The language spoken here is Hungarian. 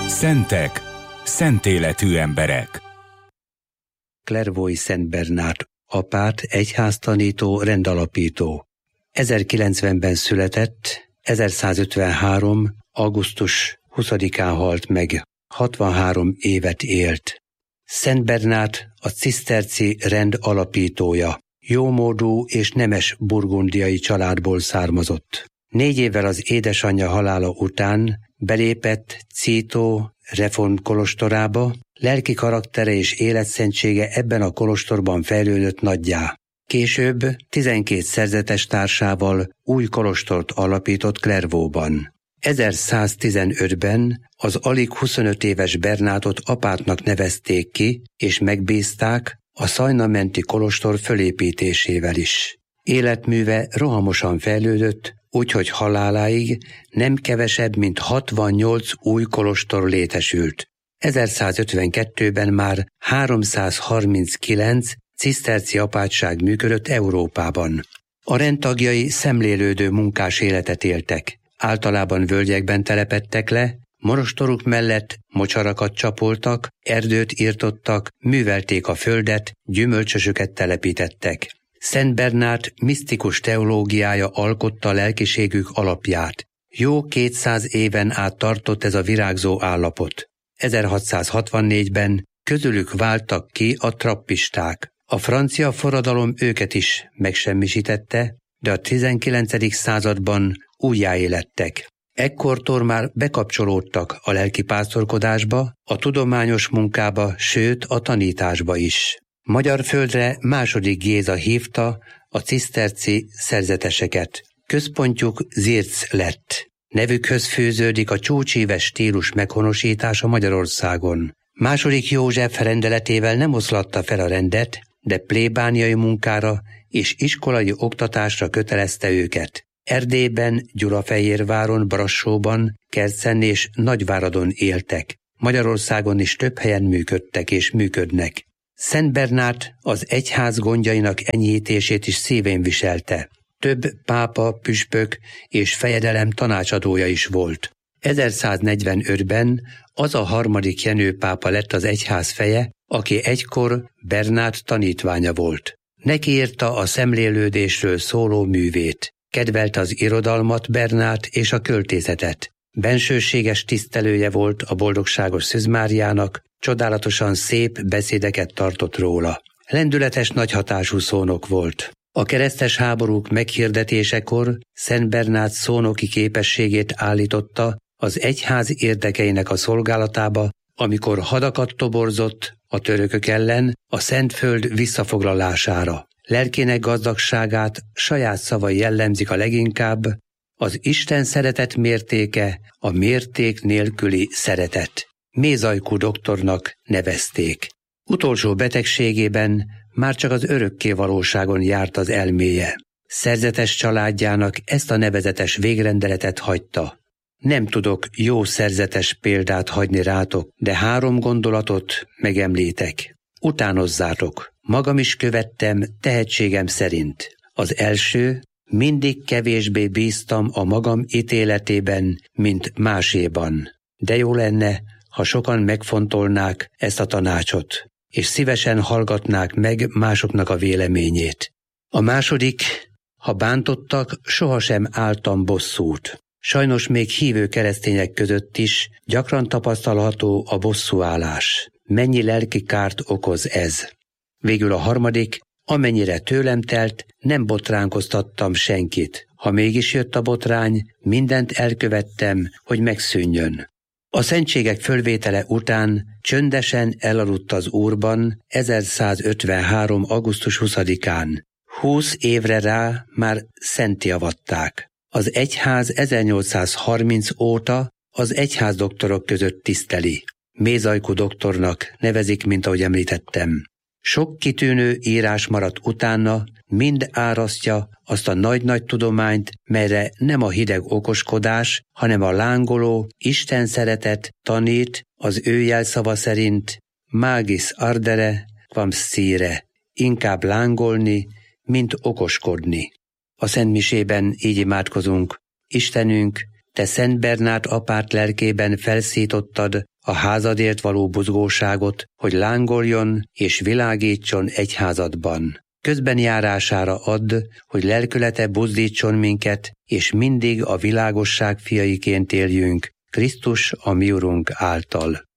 Szentek, szentéletű emberek. Clairvaux-i Szent Bernát apát, egyháztanító, rendalapító. 1090-ben született, 1153. augusztus 20-án halt meg, 63 évet élt. Szent Bernát a ciszterci rend alapítója, jómódú és nemes burgundiai családból származott. 4 évvel az édesanyja halála után belépett Cîteaux reform kolostorába, lelki karaktere és életszentsége ebben a kolostorban fejlődött nagyjá. Később 12 szerzetes társával új kolostort alapított Clairvaux-ban. 1115-ben az alig 25 éves Bernátot apátnak nevezték ki, és megbízták a Szajna-menti kolostor fölépítésével is. Életműve rohamosan fejlődött, úgyhogy haláláig nem kevesebb, mint 68 új kolostor létesült. 1152-ben már 339 ciszterci apátság működött Európában. A rendtagjai szemlélődő munkás életet éltek. Általában völgyekben telepedtek le, monostoruk mellett mocsarakat csapoltak, erdőt irtottak, művelték a földet, gyümölcsösöket telepítettek. Szent Bernát misztikus teológiája alkotta a lelkiségük alapját. Jó 200 éven át tartott ez a virágzó állapot. 1664-ben közülük váltak ki a trappisták. A francia forradalom őket is megsemmisítette, de a 19. században újjáélettek. Ekkortól már bekapcsolódtak a lelkipásztorkodásba, a tudományos munkába, sőt a tanításba is. Magyar földre II. Géza hívta a ciszterci szerzeteseket. Központjuk Zirc lett. Nevükhöz fűződik a csúcsíves stílus meghonosítása Magyarországon. II. József rendeletével nem oszlatta fel a rendet, de plébániai munkára és iskolai oktatásra kötelezte őket. Erdélyben, Gyulafehérváron, Brassóban, Kercen és Nagyváradon éltek. Magyarországon is több helyen működtek és működnek. Szent Bernát az egyház gondjainak enyhítését is szívén viselte. Több pápa, püspök és fejedelem tanácsadója is volt. 1145-ben az a 3. Jenő pápa lett az egyház feje, aki egykor Bernát tanítványa volt. Neki írta a szemlélődésről szóló művét. Kedvelte az irodalmat, Bernát és a költészetet. Bensőséges tisztelője volt a boldogságos Szűz Máriának, csodálatosan szép beszédeket tartott róla. Lendületes nagyhatású szónok volt. A keresztes háborúk meghirdetésekor Szent Bernát szónoki képességét állította az egyház érdekeinek a szolgálatába, amikor hadakat toborzott a törökök ellen a Szentföld visszafoglalására. Lelkének gazdagságát saját szavai jellemzik a leginkább, az Isten szeretet mértéke a mérték nélküli szeretet. Mézajkú doktornak nevezték. Utolsó betegségében már csak az örökké valóságon járt az elméje. Szerzetes családjának ezt a nevezetes végrendeletet hagyta. Nem tudok jó szerzetes példát hagyni rátok, de 3 gondolatot megemlítek. Utánozzátok. Magam is követtem tehetségem szerint. Az első, mindig kevésbé bíztam a magam ítéletében, mint máséban. De jó lenne, ha sokan megfontolnák ezt a tanácsot, és szívesen hallgatnák meg másoknak a véleményét. A második, ha bántottak, sohasem álltam bosszút. Sajnos még hívő keresztények között is gyakran tapasztalható a bosszúállás. Mennyi lelki kárt okoz ez? Végül a 3, amennyire tőlem telt, nem botránkoztattam senkit. Ha mégis jött a botrány, mindent elkövettem, hogy megszűnjön. A szentségek fölvétele után csöndesen elaludt az Úrban 1153. augusztus 20-án. 20 évre rá már szentté avatták. Az egyház 1830 óta az egyházdoktorok között tiszteli. Mézajkú doktornak nevezik, mint ahogy említettem. Sok kitűnő írás maradt utána, mind árasztja azt a nagy-nagy tudományt, melyre nem a hideg okoskodás, hanem a lángoló Isten szeretet tanít az ő jelszava szerint magis ardere quam scire, inkább lángolni, mint okoskodni. A szentmisében így imádkozunk: Istenünk, te Szent Bernát apát lelkében felszítottad a házadért való buzgóságot, hogy lángoljon és világítson egyházadban. Közben járására add, hogy lelkülete buzdítson minket, és mindig a világosság fiaiként éljünk, Krisztus a mi Urunk által.